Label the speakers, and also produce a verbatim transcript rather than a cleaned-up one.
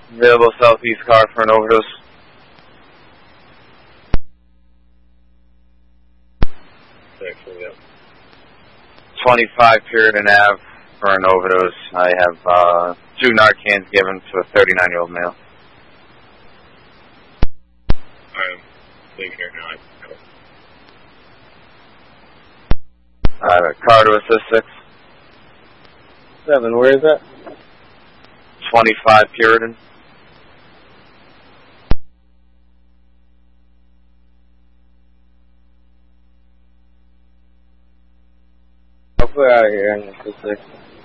Speaker 1: Available southeast car for an overdose.
Speaker 2: Actually, yeah.
Speaker 1: twenty-five Puritan Ave for an overdose. I have uh, two Narcans given to a thirty-nine-year-old male.
Speaker 2: I'm leaving here now.
Speaker 1: I have a car to assist six.
Speaker 3: Seven, where is that?
Speaker 1: twenty-five Puritan.
Speaker 3: I'll put out of here in assist six.